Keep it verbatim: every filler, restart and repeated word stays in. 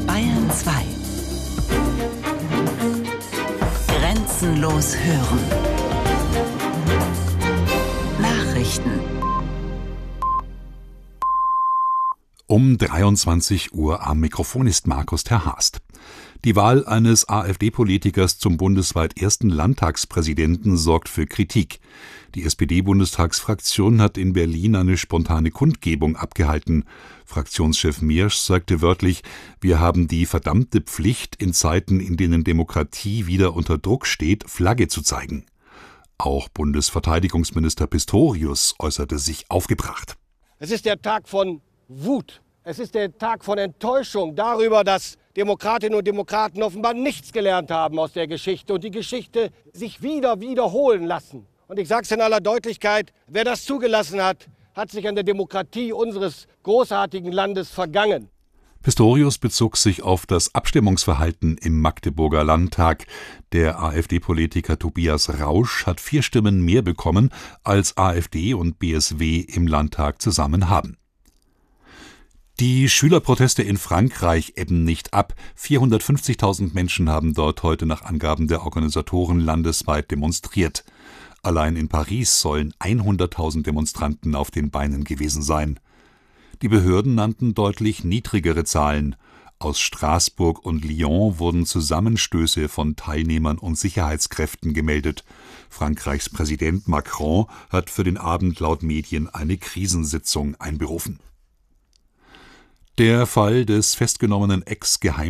Bayern zwei. Grenzenlos hören. Nachrichten. Um dreiundzwanzig Uhr am Mikrofon ist Markus Terhast. Die Wahl eines AfD-Politikers zum bundesweit ersten Landtagspräsidenten sorgt für Kritik. Die S P D-Bundestagsfraktion hat in Berlin eine spontane Kundgebung abgehalten. Fraktionschef Miersch sagte wörtlich: Wir haben die verdammte Pflicht, in Zeiten, in denen Demokratie wieder unter Druck steht, Flagge zu zeigen. Auch Bundesverteidigungsminister Pistorius äußerte sich aufgebracht. Es ist der Tag von Wut. Es ist der Tag von Enttäuschung darüber, dass Demokratinnen und Demokraten offenbar nichts gelernt haben aus der Geschichte und die Geschichte sich wieder wiederholen lassen. Und ich sage es in aller Deutlichkeit, wer das zugelassen hat, hat sich an der Demokratie unseres großartigen Landes vergangen. Pistorius bezog sich auf das Abstimmungsverhalten im Magdeburger Landtag. Der AfD-Politiker Tobias Rausch hat vier Stimmen mehr bekommen, als AfD und B S W im Landtag zusammen haben. Die Schülerproteste in Frankreich ebben nicht ab. vierhundertfünfzigtausend Menschen haben dort heute nach Angaben der Organisatoren landesweit demonstriert. Allein in Paris sollen hunderttausend Demonstranten auf den Beinen gewesen sein. Die Behörden nannten deutlich niedrigere Zahlen. Aus Straßburg und Lyon wurden Zusammenstöße von Teilnehmern und Sicherheitskräften gemeldet. Frankreichs Präsident Macron hat für den Abend laut Medien eine Krisensitzung einberufen. Der Fall des festgenommenen Ex-Geheim